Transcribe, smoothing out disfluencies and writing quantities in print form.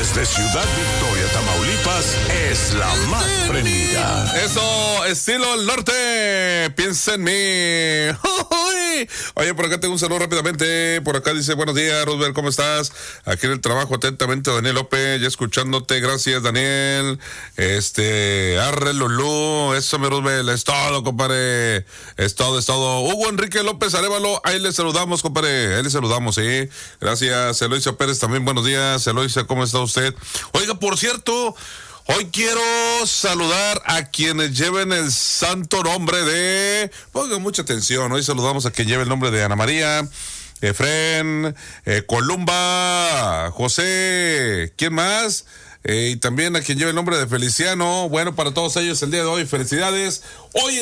Desde Ciudad Victoria, Tamaulipas, es la más prendida. Eso, estilo el norte. Piensa en mí. Oye, por acá tengo un saludo rápidamente. Por acá dice, buenos días, Roosevelt, ¿cómo estás? Aquí en el trabajo, atentamente, Daniel López, ya escuchándote. Gracias, Daniel. Arre Lulú, eso, mi Roosevelt, es todo, compadre. Es todo. Hugo Enrique López Arévalo, ahí le saludamos, compadre. Ahí le saludamos, sí. Gracias, Eloisa Pérez, también buenos días. Eloisa, ¿cómo está usted? Oiga, por cierto, hoy quiero saludar a quienes lleven el santo nombre de... Pongan mucha atención, hoy saludamos a quien lleve el nombre de Ana María, Efren, Columba, José, ¿quién más? Y también a quien lleve el nombre de Feliciano. Bueno, para todos ellos el día de hoy, felicidades. Hoy